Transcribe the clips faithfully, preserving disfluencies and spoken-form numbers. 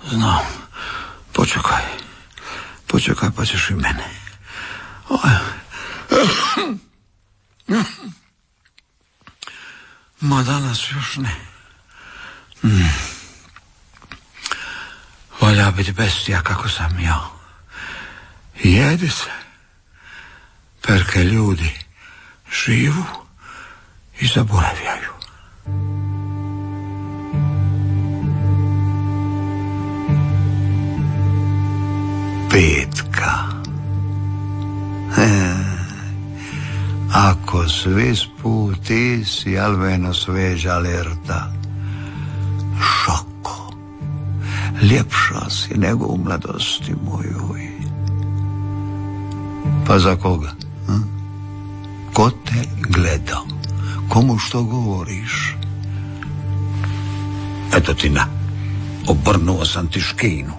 Znam. Počekaj. Počekaj, pa ćeš i mene. Oj. Ma danas još ne. Mm. Volja biti bestija kako sam ja. Jedi se. Perke ljudi živu i zaboravljaju. Petka. E, ako svi spu, ti si almeno sveđa alerta. Šoko. Ljepša si nego u mladosti mojoj. Pa za koga? Hm? Ko te gleda? Komu što govoriš? Eto ti na. Obrnuo sam ti škinu.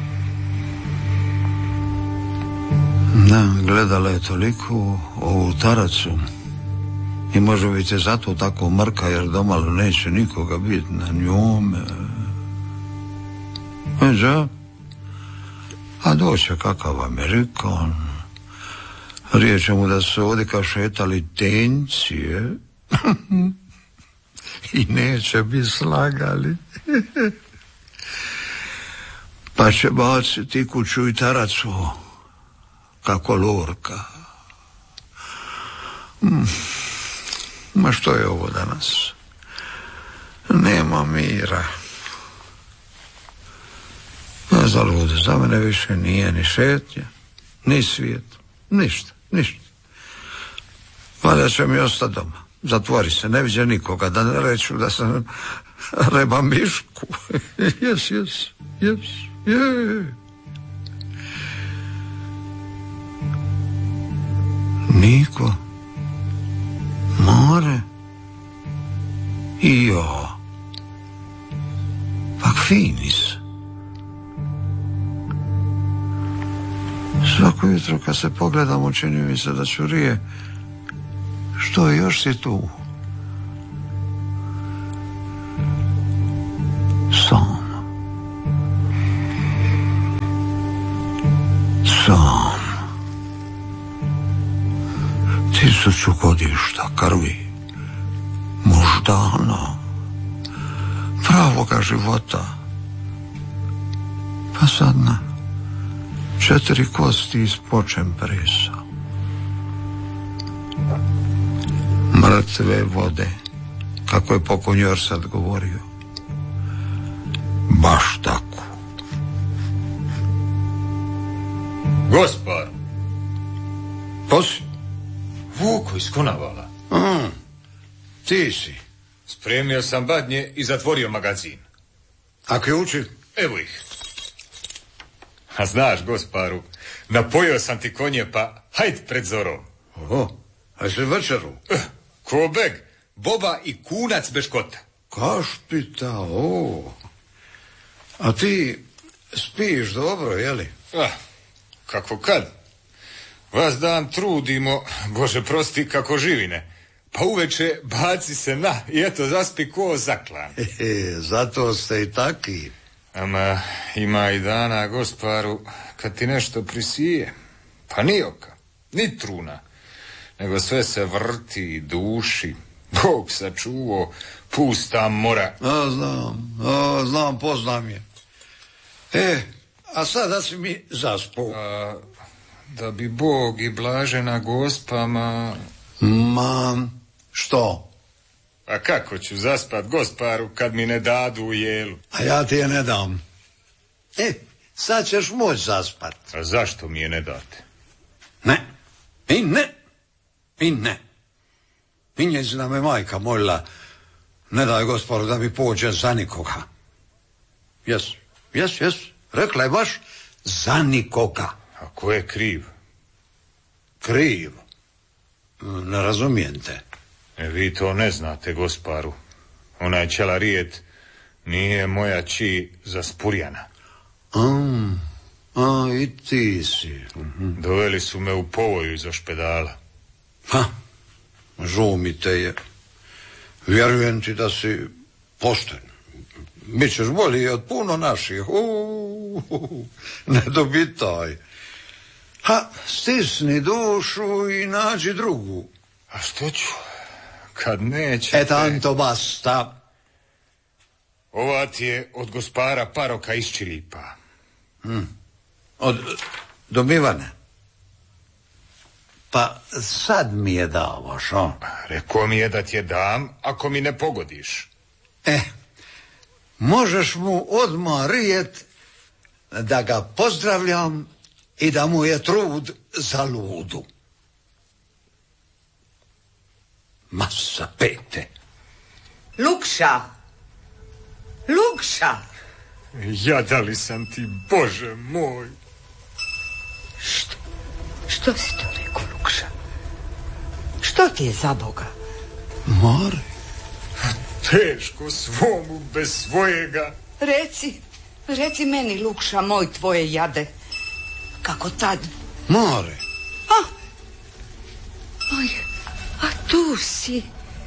Da, gledala je toliko ovu taracu i može biti zato tako mrka jer domalo neće nikoga biti na njome. Eđa, a doće kakav Amerikan. Riječ mu da su ovdje kao šetali tencije i neće bi slagali. Pa će baciti kuću i taracu kako lorka. Mm. Ma što je ovo danas? Nema mira. Ja zalude, za mene više nije ni šetnja, ni svijet, ništa, ništa. Valjda će mi ostati doma. Zatvori se, ne viđe nikoga, da ne reću da sam reba mišku. Jes, jes, jes, jes. Niko, more i ja. Pak finis. Svako jutro kad se pogledamo čini mi se da čurije. Što još si tu? Sam. Sam. Tisuću godišta krvi, moždana, pravoga života. Pa sad na četiri kosti iz počempresa. Mrtve vode, kako je pokojni sad govorio. Baš tako. Gospar. Posi? Vuko iz Konavala. Aha, ti si. Spremio sam badnje i zatvorio magazin. A ključi? Evo ih. A znaš, Gosparu, napojio sam ti konje, pa hajd pred zorom. Oho, a se večeru? Eh, ko beg, boba i kunac beškota. Kašpita, o. A ti spiš dobro, jeli? Ah, kako kad? Vas dan trudimo, Bože prosti, kako živine. Pa uveče baci se na i eto zaspi ko zaklan. Hehe, zato ste i taki. Ama ima i dana, Gosparu, kad ti nešto prisije. Pa ni oka, ni truna, nego sve se vrti i duši. Bog sačuvo, pusta mora. A, znam, a, znam, poznam je. E, a sada si mi zaspao. A, da bi Bog i blažena Gospa, ma... Ma, što? A kako ću zaspat, Gosparu, kad mi ne dadu u jelu? A ja ti je ne dam. E, sad ćeš moći zaspat. A zašto mi je ne date? Ne, i ne, i ne. I njezina me majka molila, ne daj Gosparu da mi pođe za nikoga. Jes, jes, jes, rekla je baš za nikoga. A ko je kriv? Kriv? Ne razumijem te. E, vi to ne znate, Gosparu. Onaj ćelarijet nije moja či za Spurjana. A, a i ti si. Uh-huh. Doveli su me u povoju iza špedala. Ha, žumi te je. Vjerujem ti da si pošten. Bićeš bolji od puno naših. Uuu. Ne dobitaj. Ha, stisni dušu i nađi drugu. A što ću? Kad neće... E tanto basta. Ova ti je od gospara Paroka iz Čiripa. Hmm. Od dobivane. Pa sad mi je davaš, o? Rekao mi je da ti je dam, ako mi ne pogodiš. E, možeš mu odmah rijet da ga pozdravljam i da mu je trud za ludu. Masa pete. Lukša! Lukša! Jadali sam ti, Bože moj. Što? Što si to rekao, Lukša? Što ti je za Boga? More. Teško svomu bez svojega. Reci, reci meni, Lukša, moj, tvoje jade. Kako tad? More. A, aj, a tu si.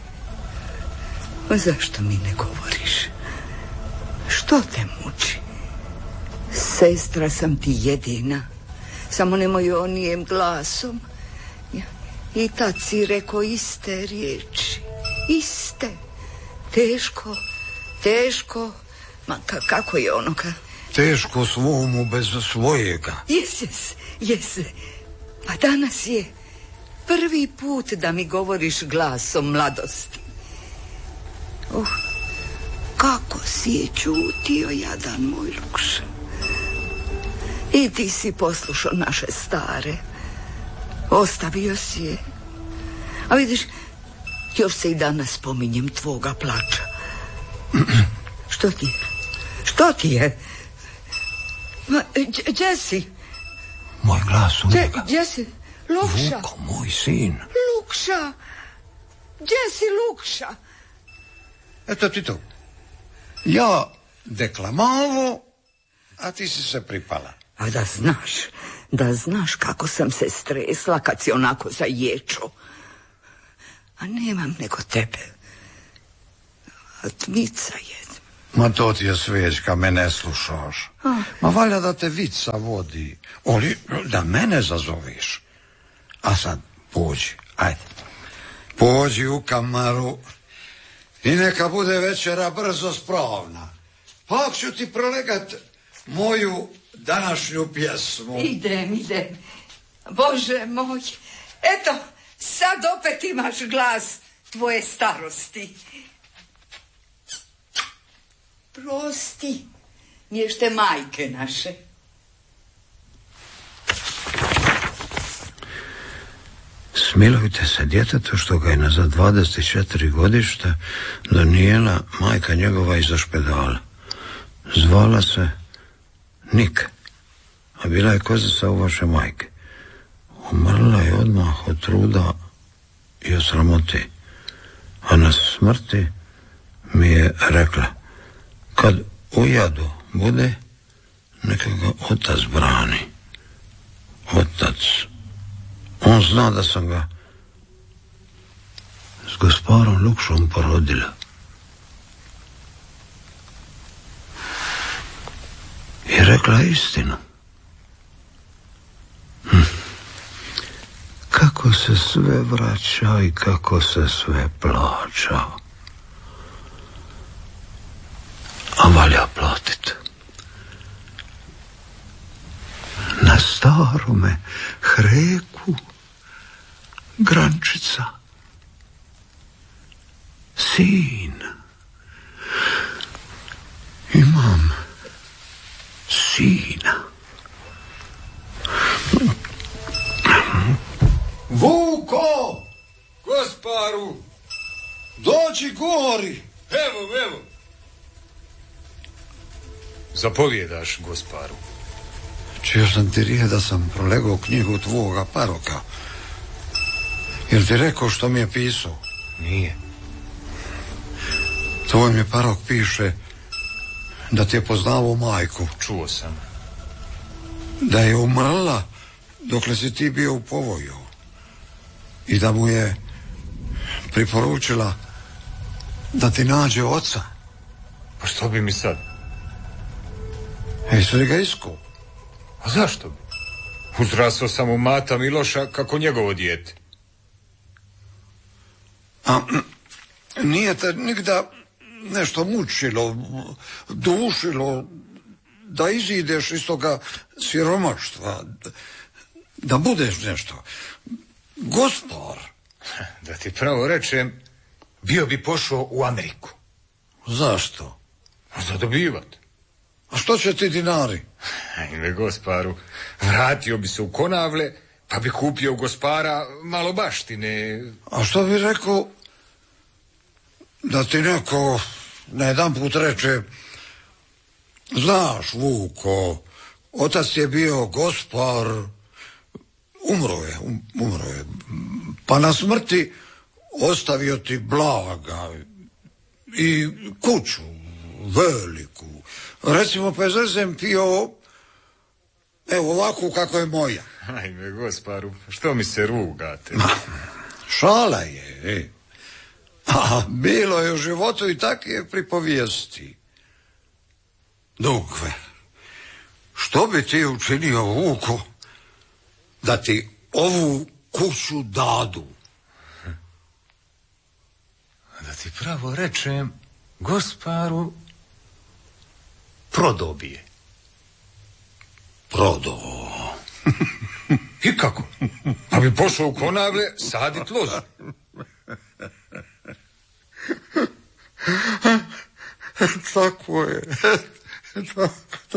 A zašto mi ne govoriš? Što te muči? Sestra sam ti jedina. Samo nemoj onijem glasom. I tad si rekao iste riječi. Iste. Teško, teško. Ma ka, kako je ono ka... Teško svomu bez svojega. Jes, jes, jes. Pa danas je prvi put da mi govoriš glasom mladosti. Uh, kako si je čutio, jadan moj Lukša. I ti si poslušao naše stare. Ostavio si je. A vidiš, još se i danas spominjem tvoga plača. Što ti je? Što ti je? Ma, gdje si? Moj glas u njega. Gdje si? Lukša. Vuko, moj sin. Lukša. Gdje si, Lukša? Eto ti to. Ja deklamavo, a ti si se pripala. A da znaš, da znaš kako sam se stresla kad si onako zaječo. A nemam nego tebe. A tmica je. Ma to ti je svečka, me ne slušaš. A. Ma valja da te vica vodi. Oli, da mene zazoveš. A sad, pođi, ajde. Pođi u kamaru i neka bude večera brzo spravna. Pa ću ti prolegat moju današnju pjesmu. Idem, idem. Bože moj. Eto, sad opet imaš glas tvoje starosti. Prosti, mješte majke naše. Smilujte se djetetu što ga je na za dvadeset četiri godišta donijela majka njegova iza špedala. Zvala se Nik, a bila je kozica u vaše majke. Umrla je odmah od truda i od sramote, a na smrti mi je rekla: kad u jadu bude, neka ga otac brani. Otac. On zna da sam ga s gosparom Lukšom porodila. I rekla istinu. Hm. Kako se sve vraća i kako se sve plaća. A valja platit. Na starome hreku grančica. Sin. Imam sina. Vuko! Gosparu! Dođi gori! Evo, evo! Zapovjedaš, gosparu. Čio sam ti rije da sam prolegao knjigu tvoga Paroka. Jel ti rekao što mi je pisao? Nije. Tvoj mi Parok piše da ti je poznavao majku. Čuo sam. Da je umrla dokle si ti bio u povoju. I da mu je preporučila da ti nađe oca. Pa što bi mi sad? Jesi li ga iskuo? A zašto bi? Uzrasao sam u mata Miloša kako njegovo dijete. A nije te nigda nešto mučilo, dušilo, da izideš iz toga siromaštva, da budeš nešto Gospar? Da ti pravo rečem, bio bi pošao u Ameriku. Zašto? Za dobivat. A što će ti dinari? Ajme, Gosparu, vratio bi se u Konavle, pa bi kupio u Gospara malo baštine. A što bi rekao da ti neko na jedan put reče: znaš, Vuko, otac je bio Gospar, umro je, um, umro je, pa na smrti ostavio ti blaga i kuću veliku. Recimo, pezezem pio evo ovako kako je moja. Ajme, Gosparu, što mi se rugate? Ma, šala je, e. A bilo je u životu i takve pripovijesti. Dugve, što bi ti učinio, Vuko, da ti ovu kuću dadu? Da ti pravo rečem, Gosparu, prodobije. Prodo. I kako? Pa bi pošao u Konavle sadit lozu. Tako je. Tako.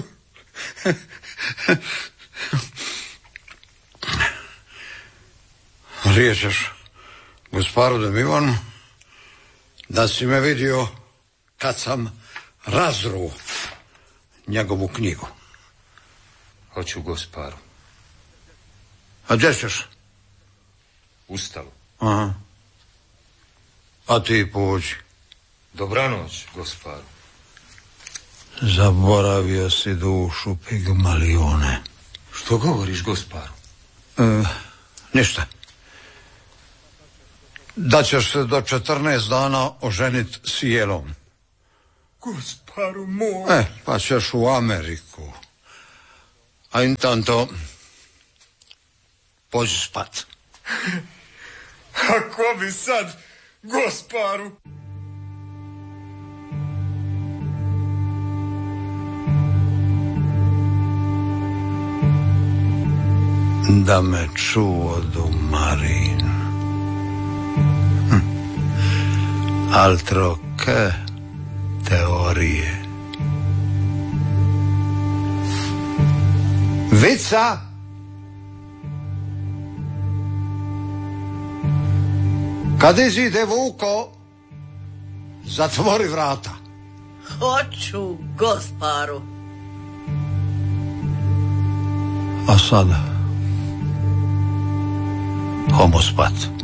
Riječeš Gosparu Domivanu da si me vidio kad sam razruo njegovu knjigu. Hoću, Gosparu. A gdje ćeš? Ustalo. Aha. A ti pođi. Dobranoć, Gosparu. Zaboravio si dušu, Pigmalione. Što govoriš, Gosparu? E, ništa. Da ćeš se do četrnaest dana oženit s Jelom. Gosparu moj. E, pa ćeš u Ameriku. A intanto pođi spat. A ko bi sad, Gosparu? Da me čuo do Marin. Hm. Altro che teorije. Vica! Kad izide Vuko, zatvori vrata. Hoću, Gosparu. A sada, homo spat.